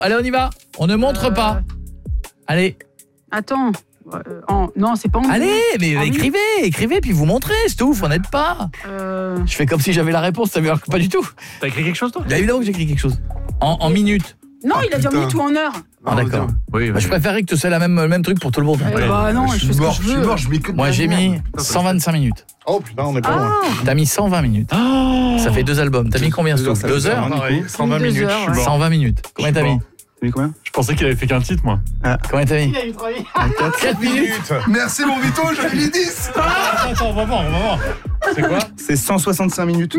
Allez, on y va. On ne montre pas. Allez. Attends. Non, c'est pas en Allez, mais écrivez, puis vous montrez, c'est tout, vous n'êtes pas. Je fais comme si j'avais la réponse, alors que pas du tout. T'as écrit quelque chose, toi? Bah, évidemment que j'ai écrit quelque chose. En minutes. Non, il a dit en minutes ou en heure. Ah, d'accord. Oui, je préférais que tu fasses le même truc pour tout le monde. Bah non, je fais ce que je veux. Moi, j'ai mis 125 minutes. Oh putain, on est pas loin. T'as mis 120 minutes. Ça fait 2 albums. T'as mis combien, Stouff? 2 heures? 120 minutes. 120 minutes. Combien t'as mis? Combien? Je pensais qu'il avait fait qu'un titre, moi. Combien t'as mis? Il a eu 3 minutes. 4 minutes. Merci mon Vito, j'avais les 10. Attends, on va voir. C'est quoi? C'est 165 minutes.